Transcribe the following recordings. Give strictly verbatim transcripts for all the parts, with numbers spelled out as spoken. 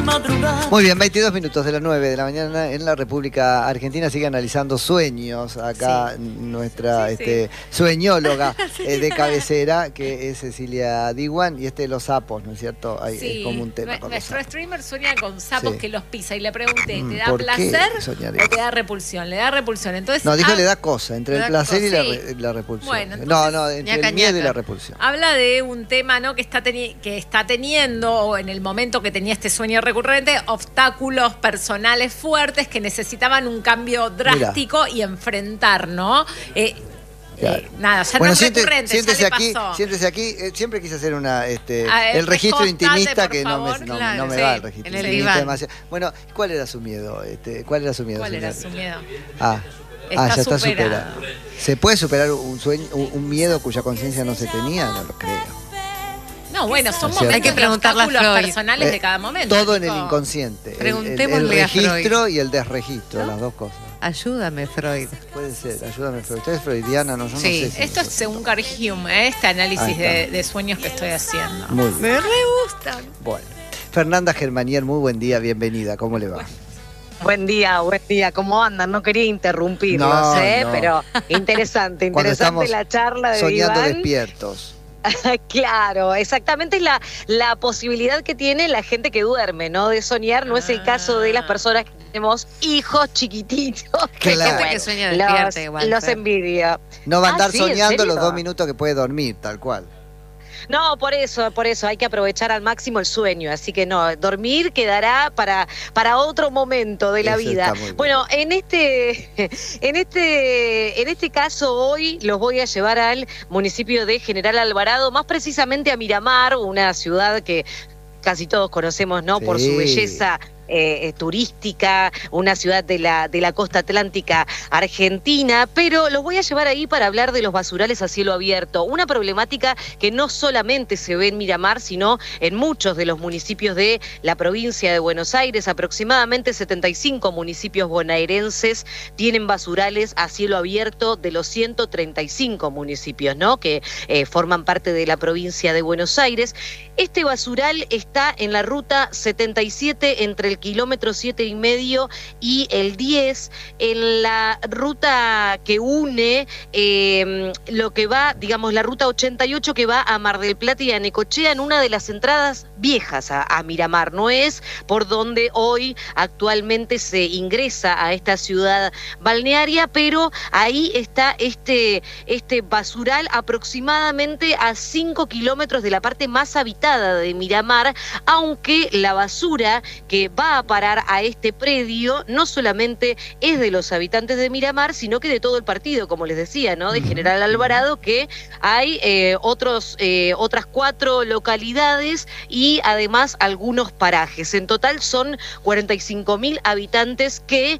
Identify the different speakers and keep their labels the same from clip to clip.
Speaker 1: Muy bien, veintidós minutos de las nueve de la mañana en la República Argentina. Sigue analizando sueños acá sí. nuestra sí, este, sí. sueñóloga sí. eh, de cabecera, que es Cecilia Diwan, y este de los sapos, ¿no es cierto? Hay,
Speaker 2: sí.
Speaker 1: Es como un tema. Con
Speaker 2: Nuestro streamer sueña con sapos sí. que los pisa, y le pregunté, ¿te da
Speaker 1: ¿Por
Speaker 2: placer o te da repulsión? Le da repulsión. Entonces,
Speaker 1: no, dijo
Speaker 2: ah,
Speaker 1: le da cosa, entre el placer y la, sí. la repulsión. Bueno, entonces, no, no, entre el miedo y la repulsión.
Speaker 2: Habla de un tema, ¿no?, que está, que está teniendo, o en el momento que tenía este sueño recurrente, obstáculos personales fuertes que necesitaban un cambio drástico Mirá. y enfrentar, ¿no? Eh,
Speaker 1: Claro.
Speaker 2: Eh, nada, ya
Speaker 1: bueno,
Speaker 2: no
Speaker 1: siente,
Speaker 2: recurrente,
Speaker 1: siéntese
Speaker 2: ya
Speaker 1: aquí,
Speaker 2: le pasó.
Speaker 1: siéntese aquí. Eh, siempre quise hacer una, este,
Speaker 2: ver,
Speaker 1: el registro intimista
Speaker 2: por
Speaker 1: que
Speaker 2: favor,
Speaker 1: no me, no,
Speaker 2: claro,
Speaker 1: no me
Speaker 2: sí,
Speaker 1: va el registro
Speaker 2: el
Speaker 1: intimista demasiado. Bueno, ¿cuál era su miedo? Este, ¿Cuál era su miedo?
Speaker 2: ¿Cuál
Speaker 1: señor?
Speaker 2: era su miedo?
Speaker 1: Ah,
Speaker 2: está
Speaker 1: ah ya está
Speaker 2: superado.
Speaker 1: superado. ¿Se puede superar un sueño, un, un miedo cuya conciencia no se tenía? No lo creo.
Speaker 2: No, bueno, son
Speaker 1: ¿no
Speaker 2: momentos
Speaker 3: Hay que preguntarle a
Speaker 2: obstáculos
Speaker 3: Freud.
Speaker 2: personales
Speaker 1: eh,
Speaker 2: de cada momento.
Speaker 1: Todo en
Speaker 2: chico.
Speaker 1: el inconsciente.
Speaker 3: Preguntémosle
Speaker 1: el, el, el
Speaker 3: a Freud.
Speaker 1: registro y el desregistro, ¿no? Las dos cosas.
Speaker 3: Ayúdame, Freud.
Speaker 1: Puede ser, ayúdame, Freud. ¿Usted es freudiana? No, yo
Speaker 2: sí,
Speaker 1: no sé si
Speaker 2: esto es según Carl Jung, ¿eh? este análisis de, de sueños que estoy haciendo.
Speaker 1: Muy bien.
Speaker 2: Me re gustan.
Speaker 1: Bueno, Fernanda Germanier, muy buen día, bienvenida. ¿Cómo le va?
Speaker 4: Bueno. Buen día, buen día. ¿Cómo andan? No quería interrumpirlos,
Speaker 1: no,
Speaker 4: ¿eh?
Speaker 1: No.
Speaker 4: Pero interesante, interesante la charla de
Speaker 1: soñando
Speaker 4: Iván.
Speaker 1: despiertos.
Speaker 4: Claro, exactamente es la, la posibilidad que tiene la gente que duerme, ¿no? De soñar, no es el caso de las personas que tenemos hijos chiquititos.
Speaker 1: Que
Speaker 3: Claro.
Speaker 4: bueno,
Speaker 3: que sueña despierta
Speaker 4: los,
Speaker 3: igual.
Speaker 4: los envidio.
Speaker 1: No va a
Speaker 4: Ah,
Speaker 1: andar
Speaker 4: ¿sí?
Speaker 1: soñando
Speaker 4: ¿En
Speaker 1: los
Speaker 4: serio?
Speaker 1: dos minutos que puede dormir, tal cual.
Speaker 4: No, por eso, por eso hay que aprovechar al máximo el sueño, así que no, dormir quedará para, para otro momento de la
Speaker 1: Eso
Speaker 4: vida.
Speaker 1: está muy bien.
Speaker 4: Bueno, en este, en este, en este caso hoy los voy a llevar al municipio de General Alvarado, más precisamente a Miramar, una ciudad que casi todos conocemos, ¿no?
Speaker 1: Sí.
Speaker 4: Por su belleza Eh, turística, una ciudad de la, de la costa atlántica argentina, pero los voy a llevar ahí para hablar de los basurales a cielo abierto, una problemática que no solamente se ve en Miramar, sino en muchos de los municipios de la provincia de Buenos Aires. Aproximadamente setenta y cinco municipios bonaerenses tienen basurales a cielo abierto de los ciento treinta y cinco municipios, ¿no?, que eh, forman parte de la provincia de Buenos Aires. Este basural está en la ruta setenta y siete entre el kilómetro siete y medio y el diez, en la ruta que une eh, lo que va, digamos, la ruta ochenta y ocho que va a Mar del Plata y a Necochea, en una de las entradas viejas a, a Miramar. No es por donde hoy actualmente se ingresa a esta ciudad balnearia, pero ahí está este, este basural aproximadamente a cinco kilómetros de la parte más habitada de Miramar, aunque la basura que va a parar a este predio no solamente es de los habitantes de Miramar, sino que de todo el partido, como les decía, ¿no?, de General Alvarado, que hay eh, otros, eh, otras cuatro localidades y además algunos parajes. En total son cuarenta y cinco mil habitantes que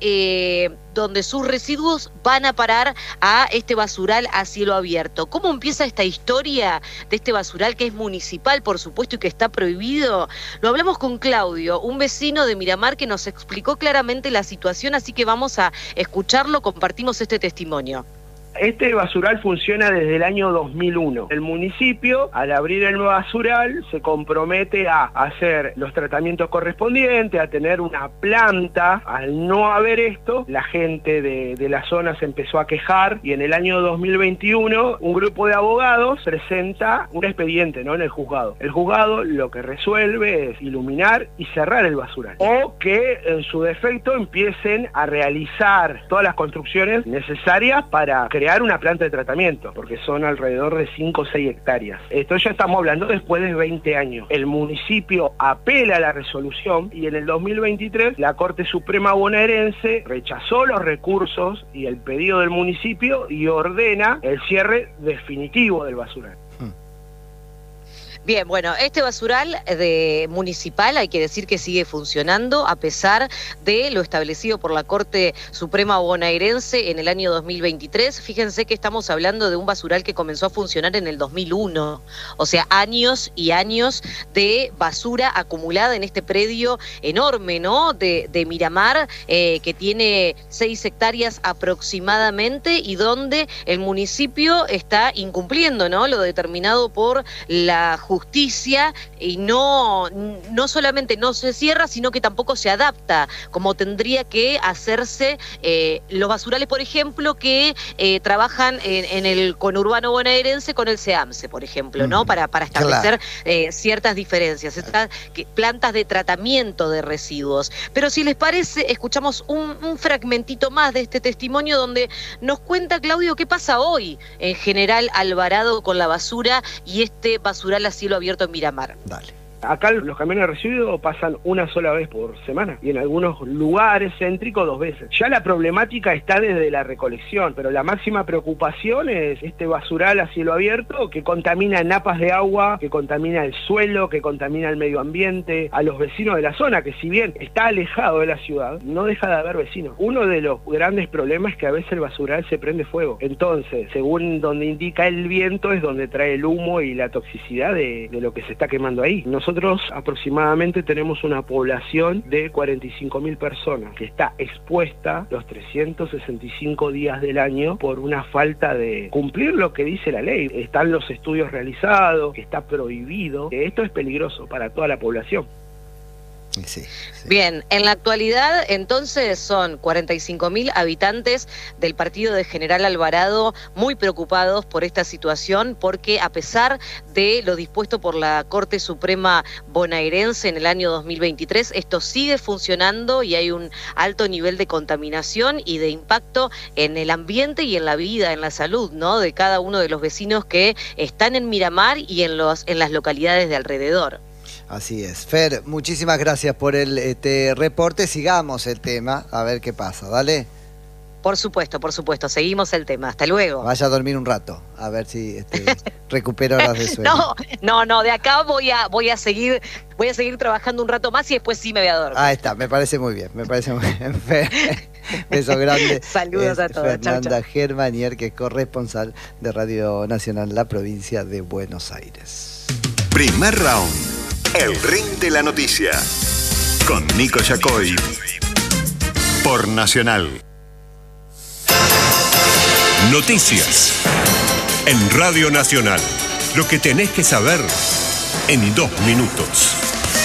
Speaker 4: eh, donde sus residuos van a parar a este basural a cielo abierto. ¿Cómo empieza esta historia de este basural que es municipal, por supuesto, y que está prohibido? Lo hablamos con Claudio, un vecino de Miramar que nos explicó claramente la situación, así que vamos a escucharlo, compartimos este testimonio.
Speaker 5: Este basural funciona desde el año dos mil uno. El municipio, al abrir el nuevo basural, se compromete a hacer los tratamientos correspondientes, a tener una planta. Al no haber esto, la gente de, de la zona se empezó a quejar y en el año dos mil veintiuno un grupo de abogados presenta un expediente, ¿no?, en el juzgado. El juzgado lo que resuelve es iluminar y cerrar el basural, o que en su defecto empiecen a realizar todas las construcciones necesarias para crear crear una planta de tratamiento, porque son alrededor de cinco o seis hectáreas. Esto ya estamos hablando después de veinte años. El municipio apela a la resolución y en el dos mil veintitrés la Corte Suprema bonaerense rechazó los recursos y el pedido del municipio y ordena el cierre definitivo del basural.
Speaker 4: Bien, bueno, este basural de municipal hay que decir que sigue funcionando a pesar de lo establecido por la Corte Suprema bonaerense en el año dos mil veintitrés. Fíjense que estamos hablando de un basural que comenzó a funcionar en el dos mil uno, o sea, años y años de basura acumulada en este predio enorme, ¿no?, de, de Miramar, eh, que tiene seis hectáreas aproximadamente y donde el municipio está incumpliendo, ¿no?, lo determinado por la justicia justicia y no, no solamente no se cierra, sino que tampoco se adapta como tendría que hacerse eh, los basurales, por ejemplo, que eh, trabajan en, en el conurbano bonaerense con el SEAMSE, por ejemplo, ¿no? Mm, para, para establecer claro. eh, ciertas diferencias, estas que, plantas de tratamiento de residuos. Pero si les parece, escuchamos un, un fragmentito más de este testimonio donde nos cuenta Claudio qué pasa hoy en General Alvarado con la basura y este basural a cielo abierto en Miramar.
Speaker 1: Dale.
Speaker 5: Acá los camiones de residuos pasan una sola vez por semana y en algunos lugares céntricos dos veces. Ya la problemática está desde la recolección, pero la máxima preocupación es este basural a cielo abierto que contamina napas de agua, que contamina el suelo, que contamina el medio ambiente, a los vecinos de la zona, que si bien está alejado de la ciudad, no deja de haber vecinos. Uno de los grandes problemas es que a veces el basural se prende fuego. Entonces, según donde indica el viento, es donde trae el humo y la toxicidad de, de lo que se está quemando ahí. Nosotros Nosotros aproximadamente tenemos una población de cuarenta y cinco mil personas que está expuesta los trescientos sesenta y cinco días del año por una falta de cumplir lo que dice la ley. Están los estudios realizados, que está prohibido. Esto es peligroso para toda la población.
Speaker 4: Sí, sí. Bien, en la actualidad entonces son cuarenta y cinco mil habitantes del partido de General Alvarado muy preocupados por esta situación porque a pesar de lo dispuesto por la Corte Suprema bonaerense en el año dos mil veintitrés, esto sigue funcionando y hay un alto nivel de contaminación y de impacto en el ambiente y en la vida, en la salud, ¿no? De cada uno de los vecinos que están en Miramar y en, los, en las localidades de alrededor.
Speaker 1: Así es. Fer, muchísimas gracias por el este, reporte. Sigamos el tema, a ver qué pasa, ¿vale?
Speaker 4: Por supuesto, por supuesto. Seguimos el tema. Hasta luego.
Speaker 1: Vaya a dormir un rato, a ver si este, recupero horas de sueño.
Speaker 4: No, no, no. De acá voy a, voy a seguir, voy a seguir trabajando un rato más y después sí me voy a dormir.
Speaker 1: Ahí está, me parece muy bien, me parece muy bien. Fer, beso grande.
Speaker 4: Saludos a todos.
Speaker 1: Fernanda Germanier, que es corresponsal de Radio Nacional en la provincia de Buenos Aires.
Speaker 6: Primer round. El ring de la noticia. Con Nico Yacoy. Por Nacional.
Speaker 7: Noticias. En Radio Nacional. Lo que tenés que saber en dos minutos.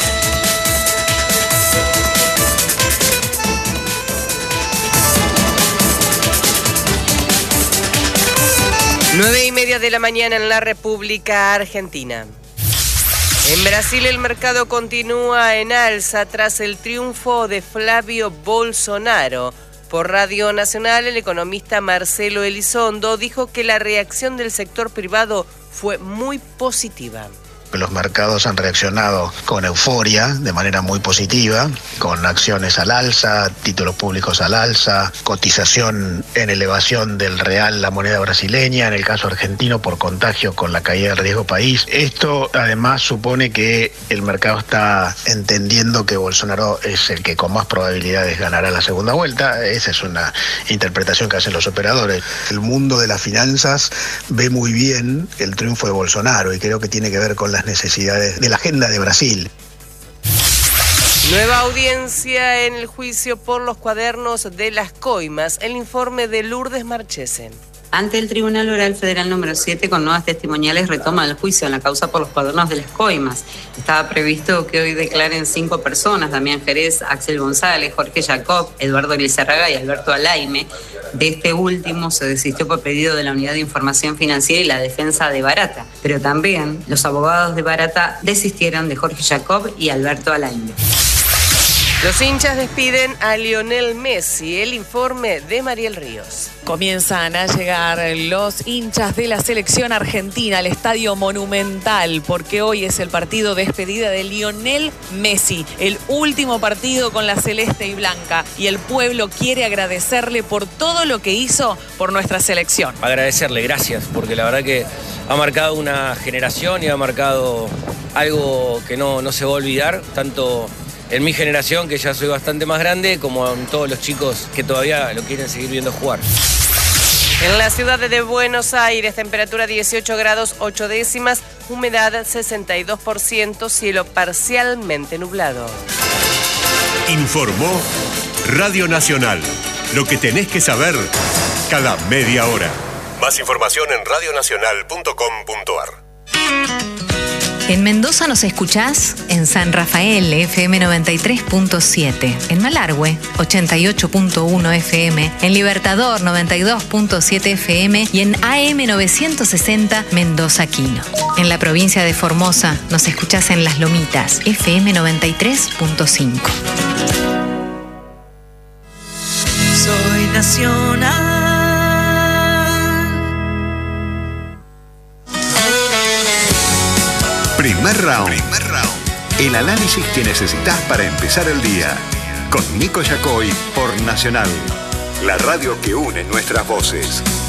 Speaker 8: Nueve y media de la mañana en la República Argentina. En Brasil el mercado continúa en alza tras el triunfo de Flavio Bolsonaro. Por Radio Nacional, el economista Marcelo Elizondo dijo que la reacción del sector privado fue muy positiva.
Speaker 9: Los mercados han reaccionado con euforia, de manera muy positiva, con acciones al alza, títulos públicos al alza, cotización en elevación del real, la moneda brasileña, en el caso argentino por contagio con la caída del riesgo país. Esto además supone que el mercado está entendiendo que Bolsonaro es el que con más probabilidades ganará la segunda vuelta. Esa es una interpretación que hacen los operadores. El mundo de las finanzas ve muy bien el triunfo de Bolsonaro y creo que tiene que ver con la las necesidades de la agenda de Brasil.
Speaker 8: Nueva audiencia en el juicio por los cuadernos de las coimas. El informe de Lourdes Marchesen.
Speaker 10: Ante el Tribunal Oral Federal número siete, con nuevas testimoniales, retoma el juicio en la causa por los cuadernos de las coimas. Estaba previsto que hoy declaren cinco personas: Damián Jerez, Axel González, Jorge Jacob, Eduardo Lizarraga y Alberto Alaime. De este último se desistió por pedido de la Unidad de Información Financiera y la defensa de Barata. Pero también los abogados de Barata desistieron de Jorge Jacob y Alberto Alaime.
Speaker 8: Los hinchas despiden a Lionel Messi. El informe de Mariel Ríos.
Speaker 11: Comienzan a llegar los hinchas de la selección argentina al Estadio Monumental, porque hoy es el partido de despedida de Lionel Messi, el último partido con la celeste y blanca, y el pueblo quiere agradecerle por todo lo que hizo por nuestra selección.
Speaker 12: Agradecerle, gracias, porque la verdad que ha marcado una generación y ha marcado algo que no, no se va a olvidar, tanto en mi generación, que ya soy bastante más grande, como en todos los chicos que todavía lo quieren seguir viendo jugar.
Speaker 8: En la ciudad de Buenos Aires, temperatura dieciocho grados ocho décimas, humedad sesenta y dos por ciento, cielo parcialmente nublado.
Speaker 7: Informó Radio Nacional. Lo que tenés que saber cada media hora. Más información en radio nacional punto com punto a r.
Speaker 13: En Mendoza nos escuchás en San Rafael, F M noventa y tres punto siete. En Malargüe, ochenta y ocho punto uno F M. En Libertador, noventa y dos punto siete F M. Y en A M novecientos sesenta, Mendoza Quino. En la provincia de Formosa nos escuchás en Las Lomitas, F M noventa y tres punto cinco.
Speaker 14: Soy nacional.
Speaker 6: Primer round. Primer round. El análisis que necesitas para empezar el día. Con Nico Yacoy por Nacional. La radio que une nuestras voces.